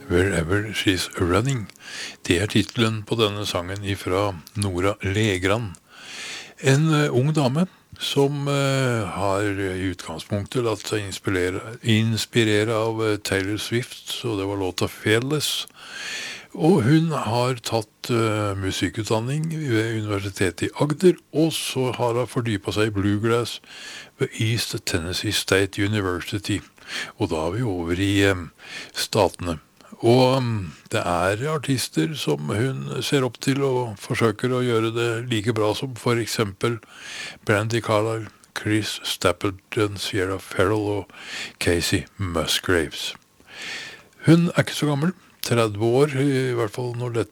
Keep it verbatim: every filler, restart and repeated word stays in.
Wherever She's Running. Det er titlen på denne sangen ifra Nora Legran. En uh, ung dame som uh, har i utgangspunktet latt seg inspirere, inspirere av uh, Taylor Swift, så det var låta Fearless. Og hun har tatt uh, musikkutdanning ved Universitetet i Agder, og så har hun fordypet seg i bluegrass ved East Tennessee State University. Og da er vi over i um, statene. Og um, det er artister som hun ser opp til og forsøker å gjøre det like bra som for eksempel Brandi Carlile, Chris Stapleton, Sierra Farrell og Casey Musgraves. Hun er ikke så gammel, tretti år, i hvert fall når dette